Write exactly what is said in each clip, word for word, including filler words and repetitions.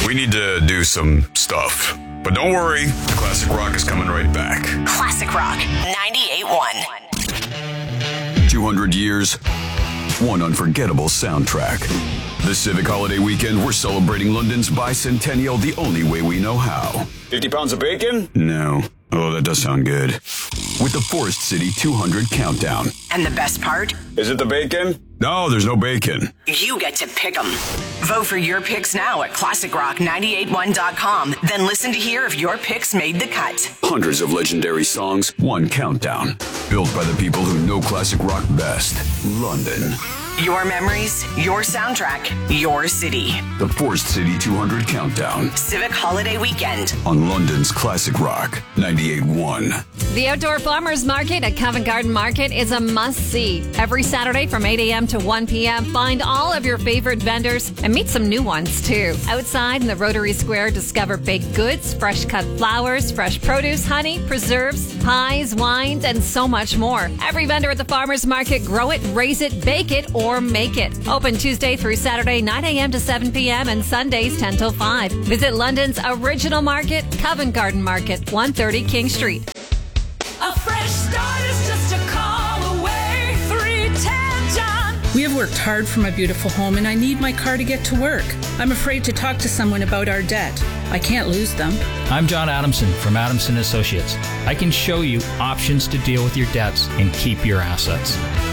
We need to do some stuff. But don't worry, Classic Rock is coming right back. Classic Rock ninety-eight point one. two hundred years, one unforgettable soundtrack. This Civic Holiday weekend, we're celebrating London's bicentennial the only way we know how. fifty pounds of bacon? No. Oh, that does sound good. With the Forest City two hundred Countdown. And the best part? Is it the bacon? No, there's no bacon. You get to pick them. Vote for your picks now at classic rock nine eight one dot com. Then listen to hear if your picks made the cut. Hundreds of legendary songs, one countdown. Built by the people who know classic rock best. London. Your memories, your soundtrack, your city. The Forest City two hundred Countdown. Civic Holiday Weekend. On London's Classic Rock ninety-eight point one. The Outdoor Farmers Market at Covent Garden Market is a must-see. Every Saturday from eight a.m. to one p.m., find all of your favorite vendors and meet some new ones, too. Outside in the Rotary Square, discover baked goods, fresh-cut flowers, fresh produce, honey, preserves, pies, wines, and so much more. Every vendor at the Farmers Market, grow it, raise it, bake it, or make it. Open Tuesday through Saturday, nine a.m. to seven p.m. and Sundays, ten till five. Visit London's original market, Covent Garden Market, one thirty King Street. A fresh start is just a call away. three ten John. We have worked hard for my beautiful home, and I need my car to get to work. I'm afraid to talk to someone about our debt. I can't lose them. I'm John Adamson from Adamson Associates. I can show you options to deal with your debts and keep your assets.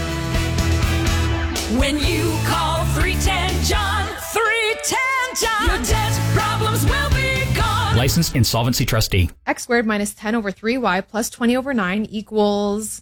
When you call three ten John, three ten John, your debt problems will be gone. Licensed Insolvency Trustee. X squared minus ten over three y plus twenty over nine equals...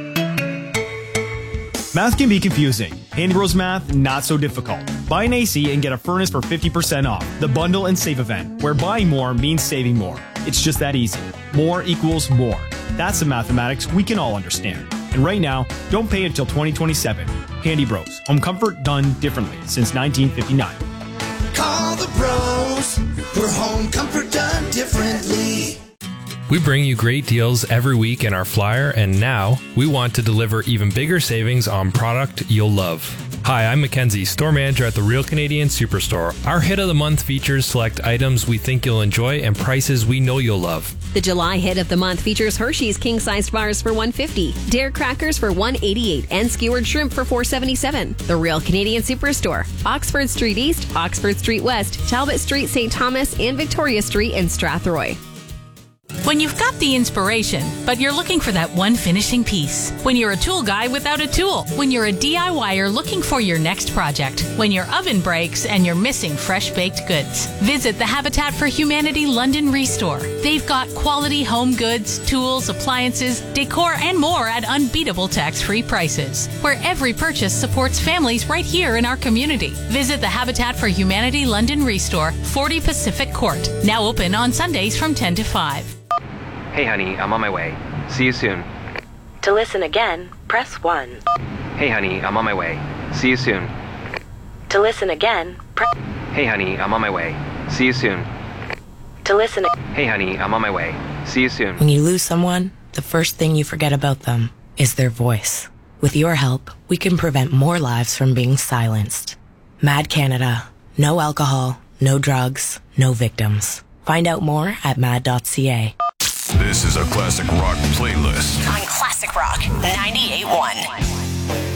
Math can be confusing. Handy Bros Math, not so difficult. Buy an A C and get a furnace for fifty percent off. The Bundle and Save event, where buying more means saving more. It's just that easy. More equals more. That's the mathematics we can all understand. And right now, don't pay until twenty twenty-seven. Handy Bros. Home comfort done differently since nineteen fifty-nine. Call the bros for home comfort done differently. We bring you great deals every week in our flyer, and now we want to deliver even bigger savings on product you'll love. Hi, I'm Mackenzie, store manager at the Real Canadian Superstore. Our hit of the month features select items we think you'll enjoy and prices we know you'll love. The July hit of the month features Hershey's king-sized bars for one hundred fifty dollars, Dare crackers for one hundred eighty-eight dollars, and skewered shrimp for four hundred seventy-seven dollars. The Real Canadian Superstore, Oxford Street East, Oxford Street West, Talbot Street, Saint Thomas, and Victoria Street in Strathroy. When you've got the inspiration, but you're looking for that one finishing piece. When you're a tool guy without a tool. When you're a DIYer looking for your next project. When your oven breaks and you're missing fresh baked goods. Visit the Habitat for Humanity London Restore. They've got quality home goods, tools, appliances, decor, and more at unbeatable tax-free prices. Where every purchase supports families right here in our community. Visit the Habitat for Humanity London Restore, forty Pacific Court. Now open on Sundays from ten to five. Hey honey, I'm on my way. See you soon. To listen again, press one. Hey honey, I'm on my way. See you soon. To listen again, press... Hey honey, I'm on my way. See you soon. To listen... Hey honey, I'm on my way. See you soon. When you lose someone, the first thing you forget about them is their voice. With your help, we can prevent more lives from being silenced. Mad Canada. No alcohol, no drugs, no victims. Find out more at mad dot c a. This is a Classic Rock playlist On Classic Rock ninety-eight point one.